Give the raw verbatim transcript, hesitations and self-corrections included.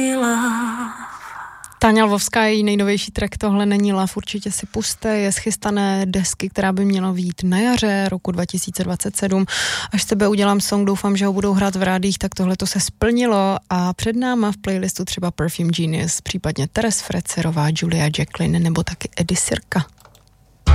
Táňa Lvovská, její nejnovější track Tohle není love, určitě si puste, je z chystané desky, která by měla vyjít na jaře roku dva tisíce dvacet sedm. Až tebe udělám song, doufám, že ho budou hrát v rádích, tak tohle to se splnilo a před náma v playlistu třeba Perfume Genius, případně Teres Frecerová, Julia Jacqueline nebo taky Eddie Sirka.